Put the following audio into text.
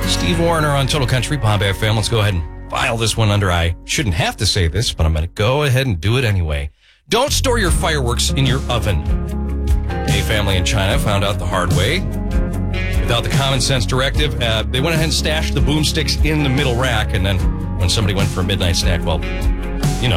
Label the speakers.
Speaker 1: Steve Warner on Total Country, Bob FM. Let's go ahead and file this one under I shouldn't have to say this, but I'm going to go ahead and do it anyway. Don't store your fireworks in your oven. A family in China found out the hard way. Without the common sense directive, they went ahead and stashed the boomsticks in the middle rack, and then when somebody went for a midnight snack, well,